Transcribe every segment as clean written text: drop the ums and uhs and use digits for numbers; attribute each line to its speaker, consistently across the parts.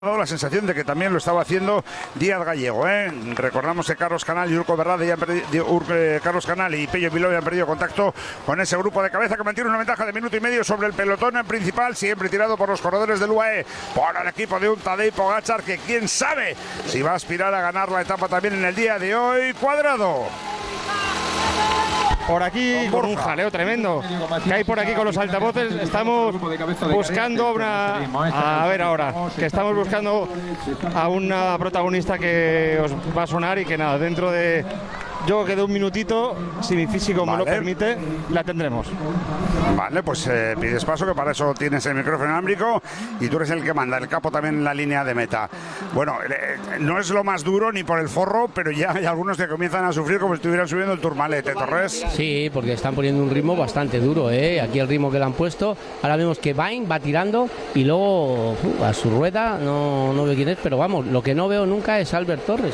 Speaker 1: dado la sensación de que también lo estaba haciendo Díaz Gallego, ¿eh? Recordamos que Carlos Canal y Urco Berrade ya han perdido, Carlos Canal y Pello Bilbao han perdido contacto con ese grupo de cabeza que mantiene una ventaja de minuto y medio sobre el pelotón principal, siempre tirado por los corredores del UAE, por el equipo de un Tadej Pogačar, que quién sabe si va a aspirar a ganar la etapa también en el día de hoy. Cuadrado.
Speaker 2: Por aquí con un jaleo tremendo que hay por aquí con los altavoces. Estamos buscando a ver ahora, que estamos buscando a una protagonista que os va a sonar y que nada, dentro de... Yo que de un minutito, si mi físico me lo permite, la tendremos.
Speaker 1: Vale, pues pides paso, que para eso tienes el micrófono inalámbrico y tú eres el que manda, el capo también en la línea de meta. Bueno, no es lo más duro ni por el forro, pero ya hay algunos que comienzan a sufrir como si estuvieran subiendo el Tourmalet, Torres.
Speaker 3: Sí, porque están poniendo un ritmo bastante duro, ¿eh? Aquí el ritmo que le han puesto. Ahora vemos que Vain va tirando y luego a su rueda, no veo quién es, pero vamos, lo que no veo nunca es Albert Torres,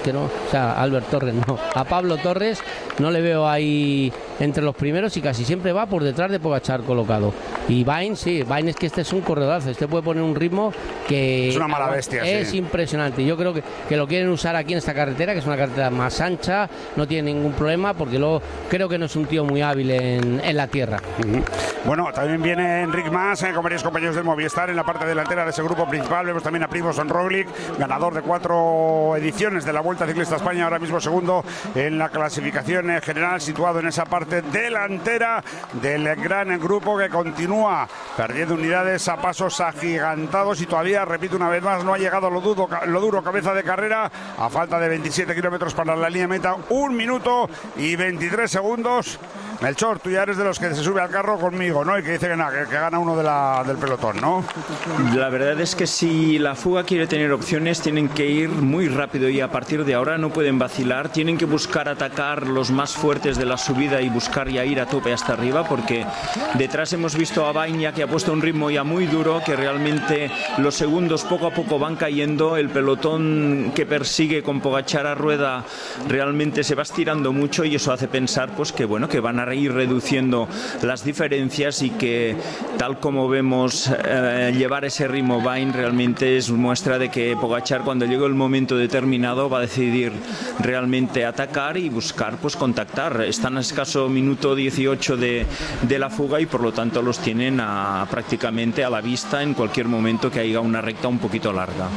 Speaker 3: a Pablo Torres no le veo ahí entre los primeros y casi siempre va por detrás de Pogačar colocado. Y Vain, sí, Vain es que este es un corredorazo, este puede poner un ritmo que
Speaker 1: es una mala bestia,
Speaker 3: es impresionante. Yo creo que lo quieren usar aquí en esta carretera, que es una carretera más ancha, no tiene ningún problema, porque luego creo que no es un tío muy hábil en la tierra.
Speaker 1: Bueno, también viene Enric Mas con varios compañeros del Movistar en la parte delantera de ese grupo principal. Vemos también a Primož Roglič, ganador de 4 ediciones de la Vuelta Ciclista a España, ahora mismo segundo en la clasificación general, situado en esa parte delantera del gran grupo que continúa perdiendo unidades a pasos agigantados y todavía, repito una vez más, no ha llegado lo duro cabeza de carrera, a falta de 27 kilómetros para la línea meta, 1 minuto y 23 segundos. Melchor, tú ya eres de los que se sube al carro conmigo, ¿no? Y que dice que gana uno del pelotón, ¿no?
Speaker 4: La verdad es que si la fuga quiere tener opciones, tienen que ir muy rápido y a partir de ahora no pueden vacilar, tienen que buscar atacar los más fuertes de la subida y buscar ya ir a tope hasta arriba, porque detrás hemos visto a Vain ya que ha puesto un ritmo ya muy duro, que realmente los segundos poco a poco van cayendo, el pelotón que persigue con Pogačar a rueda realmente se va estirando mucho y eso hace pensar pues que bueno, que van a ir reduciendo las diferencias y que tal como vemos llevar ese ritmo Vain realmente es muestra de que Pogačar cuando llegue el momento determinado va a decidir realmente atacar y buscar pues contactar. Están a escaso minuto 18 de la fuga y por lo tanto los tienen prácticamente a la vista en cualquier momento que haya una recta un poquito larga.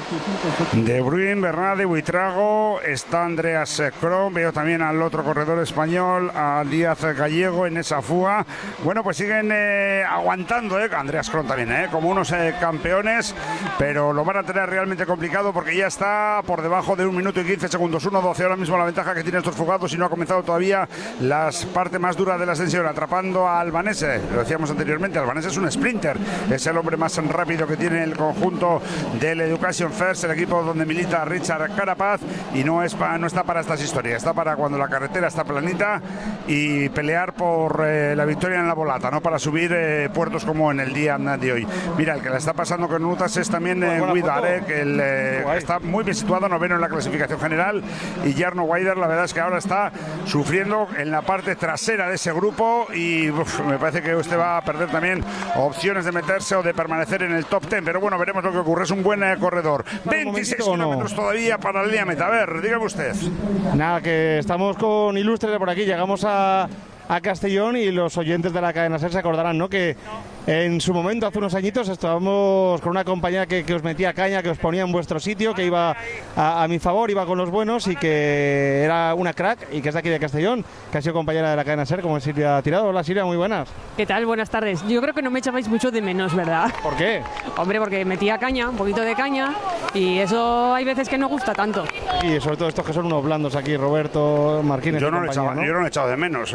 Speaker 1: De Bruin, Bernade, Buitrago, está Andreas Kron, veo también al otro corredor español, a Díaz Gallego en esa fuga. Bueno, pues siguen aguantando, Andreas Kron también, como unos campeones, pero lo van a tener realmente complicado porque ya está por debajo de 1 minuto y 15 segundos, 1:12 ahora mismo la ventaja que tienen estos fugados y no ha comenzado todavía la parte más dura de la ascensión, atrapando a Albanese. Lo decíamos anteriormente, Albanese es un sprinter, es el hombre más rápido que tiene el conjunto del Education First, el equipo donde milita Richard Carapaz, y no está para estas historias, está para cuando la carretera está planita y pelear por la victoria en la volata, no para subir puertos como en el día de hoy. Mira, el que la está pasando con Nutas es también Guidar, que está muy bien situado, noveno en la clasificación general, y Jarno Weider, la verdad es que ahora está sufriendo en la parte trasera de ese grupo y me parece que usted va a perder también opciones de meterse o de permanecer en el top 10, pero bueno, veremos lo que ocurre. Es un buen corredor. 26 kilómetros todavía para la línea meta. A ver, dígame usted.
Speaker 2: Nada, que estamos con ilustres de por aquí, llegamos a Castellón y los oyentes de la cadena SER se acordarán, ¿no?, que en su momento, hace unos añitos, estábamos con una compañía que os metía caña, que os ponía en vuestro sitio, que iba a mi favor, iba con los buenos y que era una crack y que es de aquí de Castellón, que ha sido compañera de la cadena SER, como es Silvia Tirado. Hola Silvia, muy buenas.
Speaker 5: ¿Qué tal? Buenas tardes. Yo creo que no me echabais mucho de menos, ¿verdad?
Speaker 2: ¿Por qué?
Speaker 5: Hombre, porque metía caña, un poquito de caña, y eso hay veces que no gusta tanto.
Speaker 2: Y sobre todo estos que son unos blandos aquí, Roberto Martínez.
Speaker 1: Yo no lo he echado de menos,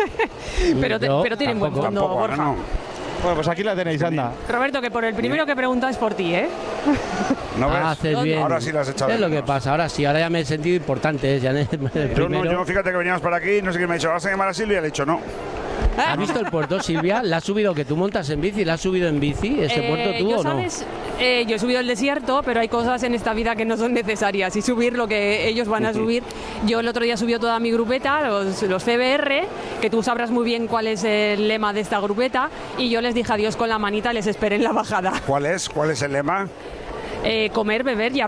Speaker 5: pero tienen buen fondo, Borja.
Speaker 1: No.
Speaker 2: Bueno, pues aquí la tenéis, anda.
Speaker 5: Roberto, que por el primero que preguntas por ti, ¿eh?
Speaker 1: ¿No ves?
Speaker 3: Haces bien.
Speaker 1: Ahora sí las has echado.
Speaker 3: Es lo que pasa, ahora sí, ahora ya me he sentido importante, ya en el primero.
Speaker 1: Yo fíjate que veníamos para aquí, no sé quién me ha dicho, ¿vas a llamar a Silvia? Le he dicho no.
Speaker 3: ¿Has visto el puerto, Silvia? ¿La has subido, que tú montas en bici? ¿La has subido en bici ese puerto tú o no?
Speaker 5: Yo he subido el desierto, pero hay cosas en esta vida que no son necesarias y subir lo que ellos van a subir. Yo el otro día subió toda mi grupeta, los CBR, que tú sabrás muy bien cuál es el lema de esta grupeta, y yo les dije adiós con la manita, les esperé en la bajada.
Speaker 1: ¿Cuál es el lema?
Speaker 5: comer, beber y